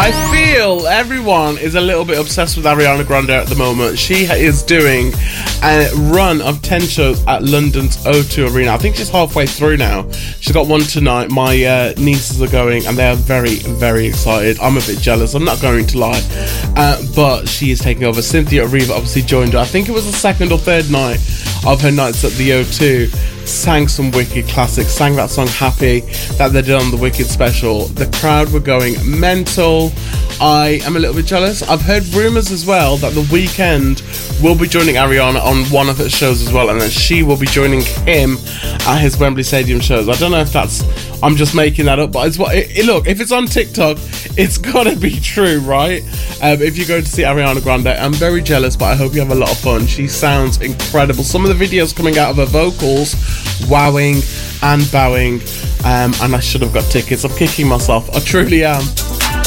I feel everyone is a little bit obsessed with Ariana Grande at the moment. She is doing a run of 10 shows at London's O2 Arena. I think she's halfway through now. She's got one tonight. My nieces are going and they are very, very excited. I'm a bit jealous, I'm not going to lie. But she is taking over. Cynthia Erivo obviously joined her. I think it was the second or third night of her nights at the O2. Sang some Wicked classics, sang that song Happy that they did on the Wicked special. The crowd were going mental. I am a little bit jealous. I've heard rumours as well that The Weeknd will be joining Ariana on one of her shows as well, and that she will be joining him at his Wembley Stadium shows. I don't know if that's, I'm just making that up, but it's what look, if it's on TikTok, it's gotta be true, right? If you're going to see Ariana Grande, I'm very jealous, but I hope you have a lot of fun. She sounds incredible. Some of the videos coming out of her vocals, wowing and bowing, and I should have got tickets. I'm kicking myself, I truly am.